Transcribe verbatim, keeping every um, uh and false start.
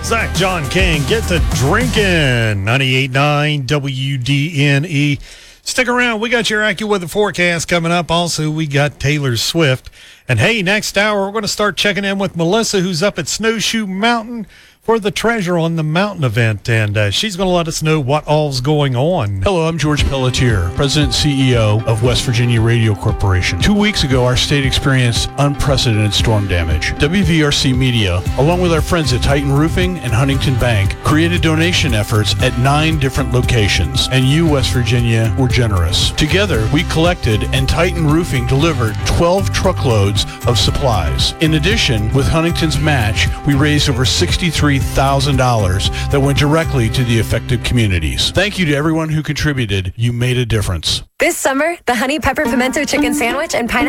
Zach John King, get to drinking. ninety-eight point nine W D N E. Stick around. We got your AccuWeather forecast coming up. Also, we got Taylor Swift. And hey, next hour, we're going to start checking in with Melissa, who's up at Snowshoe Mountain for the Treasure on the Mountain event, and uh, she's going to let us know what all's going on. Hello, I'm George Pelletier, President and C E O of West Virginia Radio Corporation. Two weeks ago, our state experienced unprecedented storm damage. W V R C Media, along with our friends at Titan Roofing and Huntington Bank, created donation efforts at nine different locations, and you, West Virginia, were generous. Together, we collected, and Titan Roofing delivered twelve truckloads of supplies. In addition, with Huntington's match, we raised over sixty-three thousand dollars that went directly to the affected communities. Thank you to everyone who contributed. You made a difference. This summer, the Honey Pepper Pimento Chicken Sandwich and Pineapple